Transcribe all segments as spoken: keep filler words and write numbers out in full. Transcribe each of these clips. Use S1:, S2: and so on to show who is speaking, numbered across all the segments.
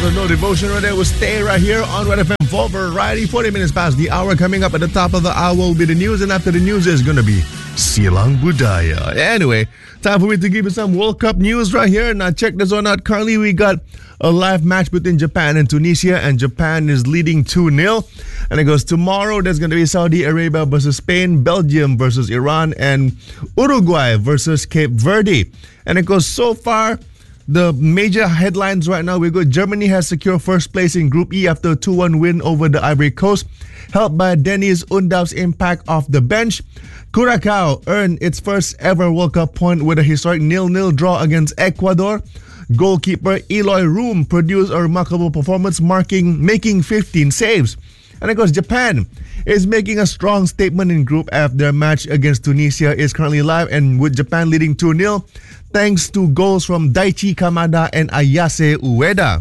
S1: So no devotion right there. We'll stay right here on Red F M for variety. forty minutes past the hour. Coming up at the top of the hour will be the news. And after the news is going to be Silang Budaya. Anyway, time for me to give you some World Cup news right here. Now check this one out. Currently we got a live match between Japan and Tunisia. And Japan is leading two nil. And it goes tomorrow. There's going to be Saudi Arabia versus Spain. Belgium versus Iran. And Uruguay versus Cape Verde. And it goes so far. The major headlines right now, we go. Germany has secured first place in Group E after a two one win over the Ivory Coast, helped by Dennis Undav's impact off the bench. Curacao earned its first ever World Cup point with a historic nil nil draw against Ecuador. Goalkeeper Eloy Room produced a remarkable performance, marking making fifteen saves. And of course, Japan is making a strong statement in Group F. Their match against Tunisia is currently live, and with Japan leading two nil, thanks to goals from Daichi Kamada and Ayase Ueda.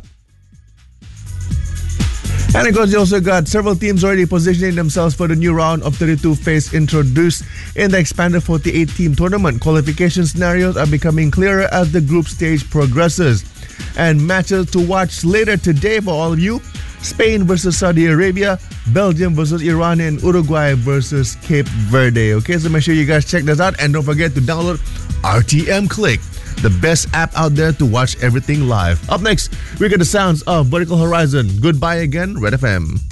S1: And of course, you also got several teams already positioning themselves for the new round of thirty-two phase introduced in the expanded forty-eight team tournament. Qualification scenarios are becoming clearer as the group stage progresses. And matches to watch later today for all of you: Spain versus Saudi Arabia, Belgium versus Iran, and Uruguay versus Cape Verde. Okay, so make sure you guys check this out, and don't forget to download R T M Click, the best app out there to watch everything live. Up next, we get the sounds of Vertical Horizon. Goodbye again, Red F M.